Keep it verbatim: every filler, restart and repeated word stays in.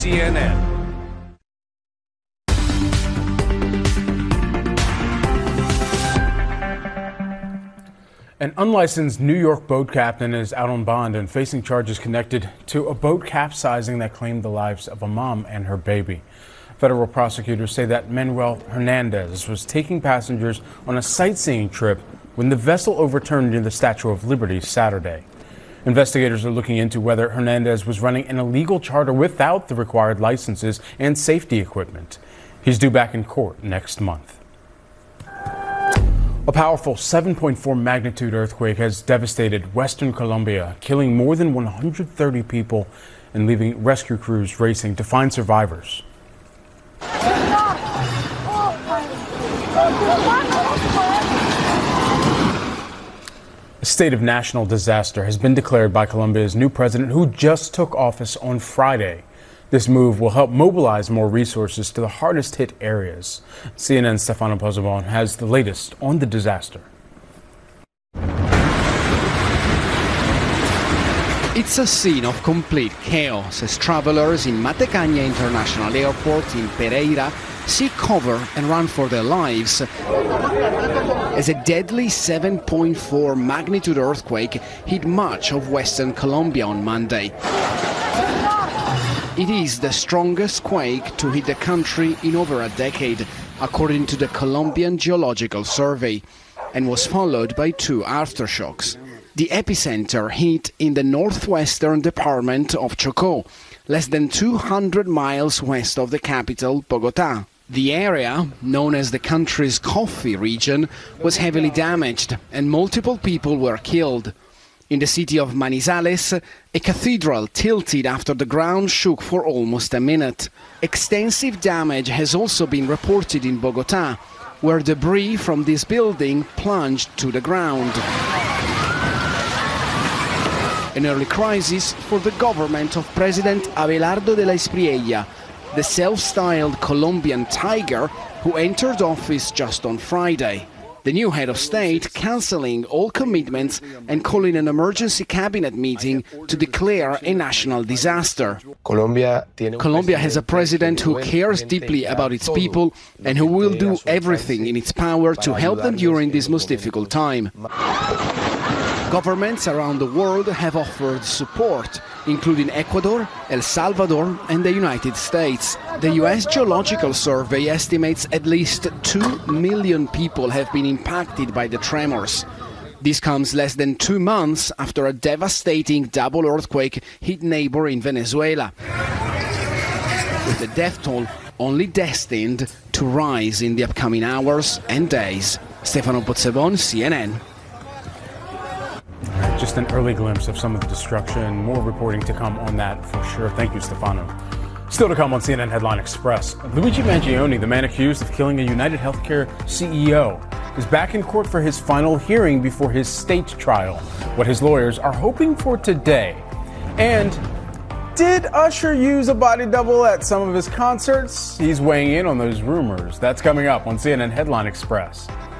C N N. An unlicensed New York boat captain is out on bond and facing charges connected to a boat capsizing that claimed the lives of a mom and her baby. Federal prosecutors say that Manuel Hernandez was taking passengers on a sightseeing trip when the vessel overturned near the Statue of Liberty Saturday. Investigators are looking into whether Hernandez was running an illegal charter without the required licenses and safety equipment. He's due back in court next month. A powerful seven point four magnitude earthquake has devastated western Colombia, killing more than one hundred thirty people and leaving rescue crews racing to find survivors. A state of national disaster has been declared by Colombia's new president, who just took office on Friday. This move will help mobilize more resources to the hardest hit areas. C N N's Stefano Pozzebon has the latest on the disaster. It's a scene of complete chaos as travelers in Matecaña International Airport in Pereira seek cover and run for their lives as a deadly seven point four magnitude earthquake hit much of western Colombia on Monday. It is the strongest quake to hit the country in over a decade, according to the Colombian Geological Survey, and was followed by two aftershocks. The epicenter hit in the northwestern department of Chocó, less than two hundred miles west of the capital, Bogotá. The area, known as the country's coffee region, was heavily damaged and multiple people were killed. In the city of Manizales, a cathedral tilted after the ground shook for almost a minute. Extensive damage has also been reported in Bogotá, where debris from this building plunged to the ground. An early crisis for the government of President Abelardo de la Espriella, the self-styled Colombian tiger who entered office just on Friday. The new head of state cancelling all commitments and calling an emergency cabinet meeting to declare a national disaster. Colombia, Colombia has a president who cares deeply about its people and who will do everything in its power to help them during this most difficult time. Governments around the world have offered support, including Ecuador, El Salvador and the United States. The U S Geological Survey estimates at least two million people have been impacted by the tremors. This comes less than two months after a devastating double earthquake hit neighbor in Venezuela, with the death toll only destined to rise in the upcoming hours and days. Stefano Pozzebon, C N N. Just an early glimpse of some of the destruction. More reporting to come on that for sure. Thank you, Stefano. Still to come on C N N Headline Express. Luigi Mangione, the man accused of killing a United Healthcare C E O, is back in court for his final hearing before his state trial. What his lawyers are hoping for today. And did Usher use a body double at some of his concerts? He's weighing in on those rumors. That's coming up on C N N Headline Express.